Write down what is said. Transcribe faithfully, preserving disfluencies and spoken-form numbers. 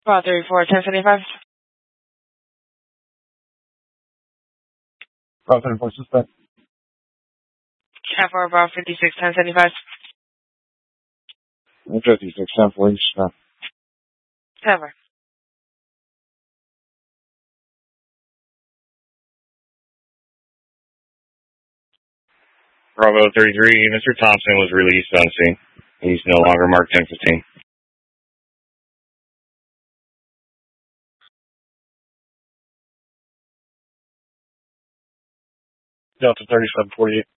Bravo thirty-four, ten seventy-five. Bravo thirty-four, suspect. ten four, Bravo fifty-six, ten seventy-five. fifty-six, ten forty, suspect. ten four. Bravo thirty-three, Mister Thompson was released on scene. He's no longer marked ten fifteen. Delta thirty-seven forty-eight.